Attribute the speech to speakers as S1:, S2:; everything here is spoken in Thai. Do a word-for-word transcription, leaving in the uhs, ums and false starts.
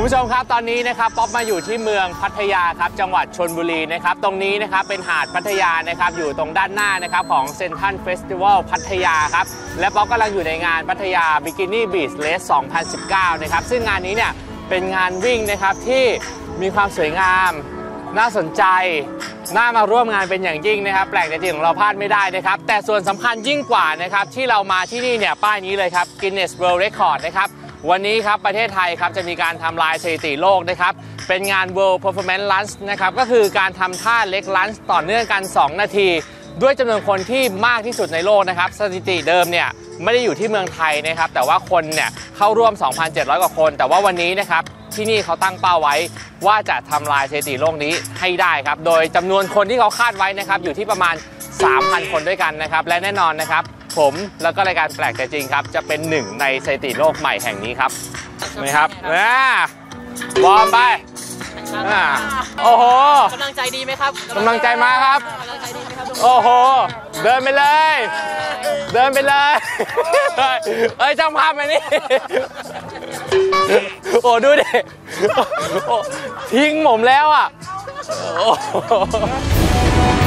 S1: ผู้ชมครับตอนนี้นะครับป๊อปมาอยู่ที่เมืองพัทยาครับจังหวัดชลบุรีนะครับตรงนี้นะครับเป็นหาดพัทยานะครับอยู่ตรงด้านหน้านะครับของเซ็นทรัลเฟสติวัลพัทยาครับและป๊อปกำลังอยู่ในงานพัทยาบิกินี่บีชเรสสองพันสิบเก้านะครับซึ่งงานนี้เนี่ยเป็นงานวิ่งนะครับที่มีความสวยงามน่าสนใจน่ามาร่วมงานเป็นอย่างยิ่งนะครับแปลกแต่จริงของเราพลาดไม่ได้นะครับแต่ส่วนสำคัญยิ่งกว่านะครับที่เรามาที่นี่เนี่ยป้ายนี้เลยครับ Guinness World Record นะครับวันนี้ครับประเทศไทยครับจะมีการทำลายสถิติโลกนะครับเป็นงาน World Performance Lunge นะครับก็คือการทำท่าเล็กลันช์ต่อเนื่องกันสองนาทีด้วยจำนวนคนที่มากที่สุดในโลกนะครับสถิติเดิมเนี่ยไม่ได้อยู่ที่เมืองไทยนะครับแต่ว่าคนเนี่ยเข้าร่วม สองพันเจ็ดร้อย กว่าคนแต่ว่าวันนี้นะครับที่นี่เขาตั้งเป้าไว้ว่าจะทำลายสถิติโลกนี้ให้ได้ครับโดยจำนวนคนที่เขาคาดไว้นะครับอยู่ที่ประมาณ สามพัน คนด้วยกันนะครับและแน่นอนนะครับผมแล้วก็รายการแปลกแต่จริงครับจะเป็นหนึ่งในสถิติโลกใหม่แห่งนี้ครับนี่ครับนะวอร์มไปโอ้โห
S2: กำลังใจดีไหมครับ
S1: กำลังใจมาครับ
S2: กำลังใจดีไหมครับ
S1: โอ้โหเดินไปเลยเดินไปเลยเอ้ยช่างภาพมานี่โอ้ดูดิทิ้งผมแล้วอ่ะโอ้